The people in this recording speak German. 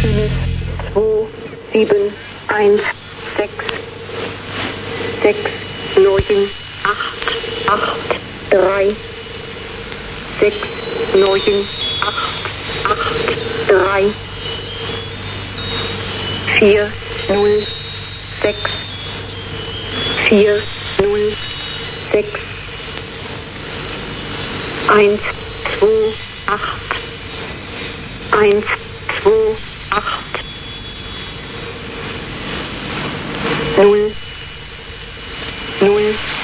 7, 1, 6, 6, 9, 8, 3, 6, 9, 8, 3, 4, 0, 6, 4, 0, 6, 1, 2, 8, 1, 2, 8, 0, 0,